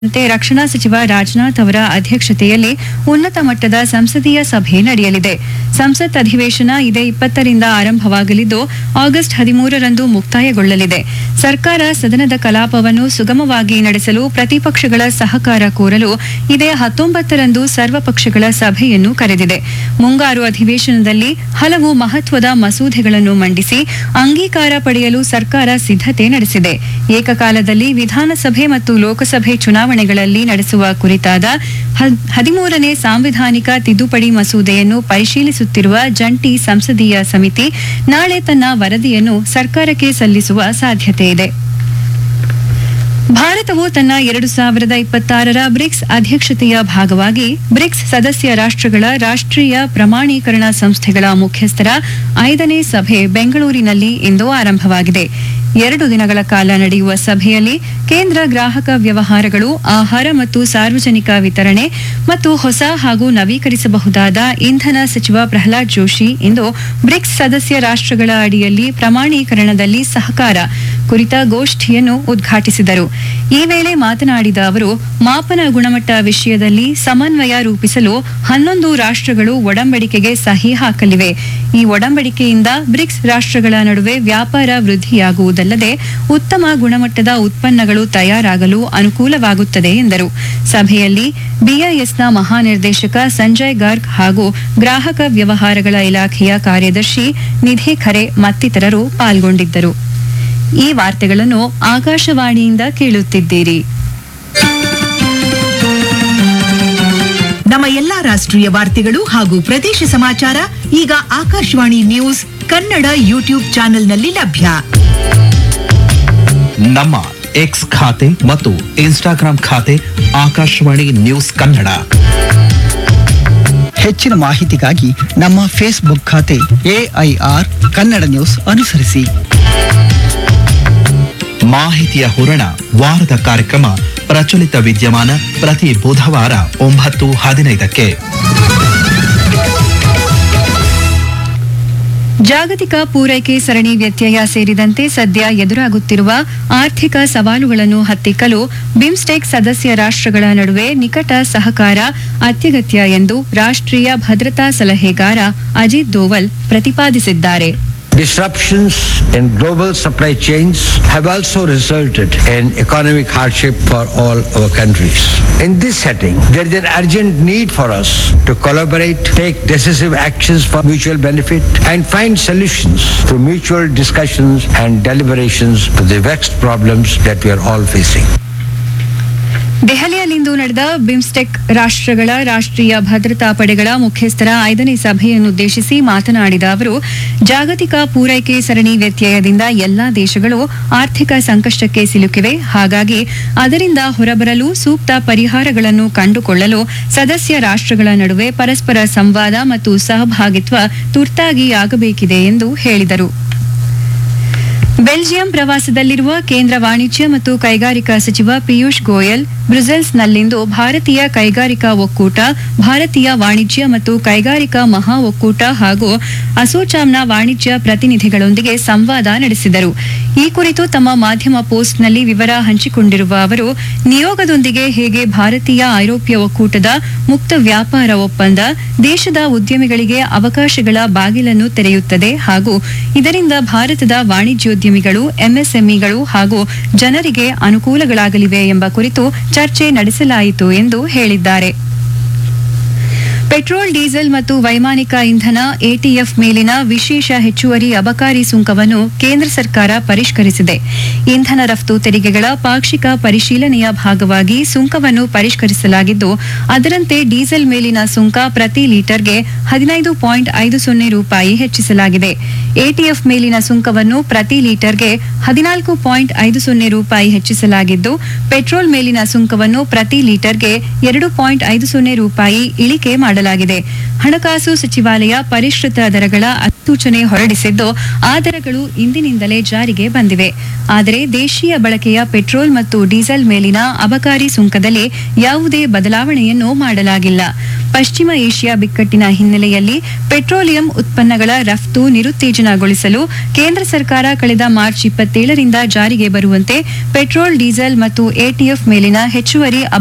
ರಕ್ಷಣಾ ಸಚಿವ ರಾಜನಾಥ್ ಅವರ ಅಧ್ಯಕ್ಷತೆಯಲ್ಲಿ ಉನ್ನತ ಮಟ್ಟದ ಸಂಸದೀಯ ಸಭೆ ನಡೆಯಲಿದೆ. ಸಂಸತ್ ಅಧಿವೇಶನ ಇದೇ 20ರಿಂದ ಆರಂಭವಾಗಲಿದ್ದು ಆಗಸ್ಟ್ 13ರಂದು ಮುಕ್ತಾಯಗೊಳ್ಳಲಿದೆ. ಸರ್ಕಾರ ಸದನದ ಕಲಾಪವನ್ನು ಸುಗಮವಾಗಿ ನಡೆಸಲು ಪ್ರತಿಪಕ್ಷಗಳ ಸಹಕಾರ ಕೋರಲು ಇದೇ 19ರಂದು ಸರ್ವಪಕ್ಷಗಳ ಸಭೆಯನ್ನು ಕರೆದಿದೆ. ಮುಂಗಾರು ಅಧಿವೇಶನದಲ್ಲಿ ಹಲವು ಮಹತ್ವದ ಮಸೂದೆಗಳನ್ನು ಮಂಡಿಸಿ ಅಂಗೀಕಾರ ಪಡೆಯಲು ಸರ್ಕಾರ ಸಿದ್ಧತೆ ನಡೆಸಿದೆ. ಏಕಕಾಲದಲ್ಲಿ ವಿಧಾನಸಭೆ ಮತ್ತು ಲೋಕಸಭೆ ಚುನಾವಣೆಗಳಲ್ಲಿ ನಡೆಸುವ ಕುರಿತಾದ 13ನೇ ಸಾಂವಿಧಾನಿಕ ತಿದ್ದುಪಡಿ ಮಸೂದೆಯನ್ನು ಪರಿಶೀಲಿಸುತ್ತಿರುವ ಜಂಟಿ ಸಂಸದೀಯ ಸಮಿತಿ ನಾಳೆ ತನ್ನ ವರದಿಯನ್ನು ಸರ್ಕಾರಕ್ಕೆ ಸಲ್ಲಿಸುವ ಸಾಧ್ಯತೆಯಿದೆ. ಭಾರತವು ತನ್ನ 2026ರ ಬ್ರಿಕ್ಸ್ ಅಧ್ಯಕ್ಷತೆಯ ಭಾಗವಾಗಿ ಬ್ರಿಕ್ಸ್ ಸದಸ್ಯ ರಾಷ್ಟ್ರಗಳ ರಾಷ್ಟ್ರೀಯ ಪ್ರಮಾಣೀಕರಣ ಸಂಸ್ಥೆಗಳ ಮುಖ್ಯಸ್ಥರ 5ನೇ ಸಭೆ ಬೆಂಗಳೂರಿನಲ್ಲಿ ಇಂದು ಆರಂಭವಾಗಿದೆ. 2 ದಿನಗಳ ಕಾಲ ನಡೆಯುವ ಸಭೆಯಲ್ಲಿ ಕೇಂದ್ರ ಗ್ರಾಹಕ ವ್ಯವಹಾರಗಳು, ಆಹಾರ ಮತ್ತು ಸಾರ್ವಜನಿಕ ವಿತರಣೆ ಮತ್ತು ಹೊಸ ಹಾಗೂ ನವೀಕರಿಸಬಹುದಾದ ಇಂಧನ ಸಚಿವ ಪ್ರಹ್ಲಾದ್ ಜೋಶಿ ಇಂದು ಬ್ರಿಕ್ಸ್ ಸದಸ್ಯ ರಾಷ್ಟ್ರಗಳ ಅಡಿಯಲ್ಲಿ ಪ್ರಮಾಣೀಕರಣದಲ್ಲಿ ಸಹಕಾರ ಕುರಿತ ಗೋಷ್ಠಿಯನ್ನು ಉದ್ಘಾಟಿಸಿದರು. ಈ ವೇಳೆ ಮಾತನಾಡಿದ ಅವರು, ಮಾಪನ ಗುಣಮಟ್ಟ ವಿಷಯದಲ್ಲಿ ಸಮನ್ವಯ ರೂಪಿಸಲು 11 ರಾಷ್ಟ್ರಗಳು ಒಡಂಬಡಿಕೆಗೆ ಸಹಿ ಹಾಕಲಿವೆ. ಈ ಒಡಂಬಡಿಕೆಯಿಂದ ಬ್ರಿಕ್ಸ್ ರಾಷ್ಟ್ರಗಳ ನಡುವೆ ವ್ಯಾಪಾರ ವೃದ್ಧಿಯಾಗುವುದಲ್ಲದೆ ಉತ್ತಮ ಗುಣಮಟ್ಟದ ಉತ್ಪನ್ನಗಳು ತಯಾರಾಗಲು ಅನುಕೂಲವಾಗುತ್ತದೆ ಎಂದರು. ಸಭೆಯಲ್ಲಿ ಬಿಐಎಸ್ನ ಮಹಾನಿರ್ದೇಶಕ ಸಂಜಯ್ ಗರ್ಗ್ ಹಾಗೂ ಗ್ರಾಹಕ ವ್ಯವಹಾರಗಳ ಇಲಾಖೆಯ ಕಾರ್ಯದರ್ಶಿ ನಿಧಿ ಖರೆ ಮತ್ತಿತರರು ಪಾಲ್ಗೊಂಡಿದ್ದರು. ಈ ವಾರ್ತೆಗಳನ್ನು ಆಕಾಶವಾಣಿಯಿಂದ ಕೇಳುತ್ತಿದ್ದೀರಿ. ನಮ್ಮ ಎಲ್ಲಾ ರಾಷ್ಟ್ರೀಯ ವಾರ್ತೆಗಳು ಹಾಗೂ ಪ್ರದೇಶ ಸಮಾಚಾರ ಈಗ ಆಕಾಶವಾಣಿ ನ್ಯೂಸ್ ಕನ್ನಡ ಯೂಟ್ಯೂಬ್ ಚಾನೆಲ್ನಲ್ಲಿ ಲಭ್ಯ. ನಮ್ಮ ಎಕ್ಸ್ ಖಾತೆ ಮತ್ತು ಇನ್ಸ್ಟಾಗ್ರಾಂ ಖಾತೆ ಆಕಾಶವಾಣಿ ನ್ಯೂಸ್ ಕನ್ನಡ. ಹೆಚ್ಚಿನ ಮಾಹಿತಿಗಾಗಿ ನಮ್ಮ ಫೇಸ್ಬುಕ್ ಖಾತೆ AIR ಕನ್ನಡ ನ್ಯೂಸ್ ಅನುಸರಿಸಿ. ಮಾಹಿತಿಯ ಹೂರಣ ವಾರದ ಕಾರ್ಯಕ್ರಮ ಪ್ರಚಲಿತ ವಿದ್ಯಮಾನ ಪ್ರತಿ ಬುಧವಾರ 9:15ಕ್ಕೆ. ಜಾಗತಿಕ ಪೂರೈಕೆ ಸರಣಿ ವ್ಯತ್ಯಯ ಸೇರಿದಂತೆ ಸದ್ಯ ಎದುರಾಗುತ್ತಿರುವ ಆರ್ಥಿಕ ಸವಾಲುಗಳನ್ನು ಹತ್ತಿಕ್ಕಲು ಬಿಮ್ಸ್ಟೆಕ್ ಸದಸ್ಯ ರಾಷ್ಟ್ರಗಳ ನಡುವೆ ನಿಕಟ ಸಹಕಾರ ಅತ್ಯಗತ್ಯ ಎಂದು ರಾಷ್ಟ್ರೀಯ ಭದ್ರತಾ ಸಲಹೆಗಾರ ಅಜಿತ್ ದೋವಲ್ ಪ್ರತಿಪಾದಿಸಿದ್ದಾರೆ. Disruptions in global supply chains have also resulted in economic hardship for all our countries. In this setting, there is an urgent need for us to collaborate, take decisive actions for mutual benefit, and find solutions through mutual discussions and deliberations to the vexed problems that we are all facing. ದೆಹಲಿಯಲ್ಲಿಂದು ನಡೆದ BIMSTEC ರಾಷ್ಟ್ರಗಳ ರಾಷ್ಟ್ರೀಯ ಭದ್ರತಾ ಪಡೆಗಳ ಮುಖ್ಯಸ್ಥರ 5ನೇ ಸಭೆಯನ್ನುದ್ದೇಶಿಸಿ ಮಾತನಾಡಿದ ಅವರು, ಜಾಗತಿಕ ಪೂರೈಕೆ ಸರಣಿ ವ್ಯತ್ಯಯದಿಂದ ಎಲ್ಲಾ ದೇಶಗಳು ಆರ್ಥಿಕ ಸಂಕಷ್ಟಕ್ಕೆ ಸಿಲುಕಿವೆ. ಹಾಗಾಗಿ ಅದರಿಂದ ಹೊರಬರಲು ಸೂಕ್ತ ಪರಿಹಾರಗಳನ್ನು ಕಂಡುಕೊಳ್ಳಲು ಸದಸ್ಯ ರಾಷ್ಟ್ರಗಳ ನಡುವೆ ಪರಸ್ಪರ ಸಂವಾದ ಮತ್ತು ಸಹಭಾಗಿತ್ವ ತುರ್ತಾಗಿ ಆಗಬೇಕಿದೆ ಎಂದು ಹೇಳಿದರು. ಬೆಲ್ಜಿಯಂ ಪ್ರವಾಸದಲ್ಲಿರುವ ಕೇಂದ್ರ ವಾಣಿಜ್ಯ ಮತ್ತು ಕೈಗಾರಿಕಾ ಸಚಿವ ಪಿಯೂಷ್ ಗೋಯಲ್ ಬ್ರುಸೆಲ್ಸ್ನಲ್ಲಿಂದು ಭಾರತೀಯ ಕೈಗಾರಿಕಾ ಒಕ್ಕೂಟ, ಭಾರತೀಯ ವಾಣಿಜ್ಯ ಮತ್ತು ಕೈಗಾರಿಕಾ ಮಹಾ ಒಕ್ಕೂಟ ಹಾಗೂ ಅಸೋಚಾಮ್ನ ವಾಣಿಜ್ಯ ಪ್ರತಿನಿಧಿಗಳೊಂದಿಗೆ ಸಂವಾದ ನಡೆಸಿದರು. ಈ ಕುರಿತು ತಮ್ಮ ಮಾಧ್ಯಮ ಪೋಸ್ಟ್ನಲ್ಲಿ ವಿವರ ಹಂಚಿಕೊಂಡಿರುವ ಅವರು, ನಿಯೋಗದೊಂದಿಗೆ ಹೇಗೆ ಭಾರತೀಯ ಐರೋಪ್ಯ ಒಕ್ಕೂಟದ ಮುಕ್ತ ವ್ಯಾಪಾರ ಒಪ್ಪಂದ ದೇಶದ ಉದ್ಯಮಿಗಳಿಗೆ ಅವಕಾಶಗಳ ಬಾಗಿಲನ್ನು ತೆರೆಯುತ್ತದೆ ಹಾಗೂ ಇದರಿಂದ ಭಾರತದ ವಾಣಿಜ್ಯೋದ್ಯಮಿಗಳು, ಎಂಎಸ್ಎಂಇಗಳು ಹಾಗೂ ಜನರಿಗೆ ಅನುಕೂಲಗಳಾಗಲಿವೆ ಎಂಬ ಕುರಿತು ಚರ್ಚೆ ನಡೆಸಲಾಯಿತು ಎಂದು ಹೇಳಿದ್ದಾರೆ. ಪೆಟ್ರೋಲ್, ಡೀಸೆಲ್ ಮತ್ತು ವೈಮಾನಿಕ ಇಂಧನ ಎಟಿಎಫ್ ಮೇಲಿನ ವಿಶೇಷ ಹೆಚ್ಚುವರಿ ಅಬಕಾರಿ ಸುಂಕವನ್ನು ಕೇಂದ್ರ ಸರ್ಕಾರ ಪರಿಷ್ಕರಿಸಿದೆ. ಇಂಧನ ರಫ್ತು ತೆರಿಗೆಗಳ ಪಾಕ್ಷಿಕ ಪರಿಶೀಲನೆಯ ಭಾಗವಾಗಿ ಸುಂಕವನ್ನು ಪರಿಷ್ಕರಿಸಲಾಗಿದ್ದು, ಅದರಂತೆ ಡೀಸೆಲ್ ಮೇಲಿನ ಸುಂಕ ಪ್ರತಿ ಲೀಟರ್ಗೆ 15.50 ರೂಪಾಯಿ ಹೆಚ್ಚಿಸಲಾಗಿದೆ. ಎಟಿಎಫ್ ಮೇಲಿನ ಸುಂಕವನ್ನು ಪ್ರತಿ ಲೀಟರ್ಗೆ 14.50 ರೂಪಾಯಿ ಹೆಚ್ಚಿಸಲಾಗಿದ್ದು, ಪೆಟ್ರೋಲ್ ಮೇಲಿನ ಸುಂಕವನ್ನು ಪ್ರತಿ ಲೀಟರ್ಗೆ 2.50 ರೂಪಾಯಿ ಇಳಿಕೆ ಮಾಡಲಾಗಿದೆ. ಹಣಕಾಸು ಸಚಿವಾಲಯ ಪರಿಷ್ಕೃತ ದರಗಳ ಸೂಚನೆ ಹೊರಡಿಸಿದ್ದು ಆ ದರಗಳು ಇಂದಿನಿಂದಲೇ ಜಾರಿಗೆ ಬಂದಿವೆ. ಆದರೆ ದೇಶೀಯ ಬಳಕೆಯ ಪೆಟ್ರೋಲ್ ಮತ್ತು ಡೀಸೆಲ್ ಮೇಲಿನ ಅಬಕಾರಿ ಸುಂಕದಲ್ಲಿ ಯಾವುದೇ ಬದಲಾವಣೆಯನ್ನು ಮಾಡಲಾಗಿಲ್ಲ. ಪಶ್ಚಿಮ ಏಷ್ಯಾ ಬಿಕ್ಕಟ್ಟಿನ ಹಿನ್ನೆಲೆಯಲ್ಲಿ ಪೆಟ್ರೋಲಿಯಂ ಉತ್ಪನ್ನಗಳ ರಫ್ತು ನಿರುತ್ತೇಜನಗೊಳಿಸಲು ಕೇಂದ್ರ ಸರ್ಕಾರ ಕಳೆದ ಮಾರ್ಚ್ 27ರಿಂದ ಜಾರಿಗೆ ಬರುವಂತೆ ಪೆಟ್ರೋಲ್, ಡೀಸೆಲ್ ಮತ್ತು ಎಟಿಎಫ್ ಮೇಲಿನ ಹೆಚ್ಚುವರಿ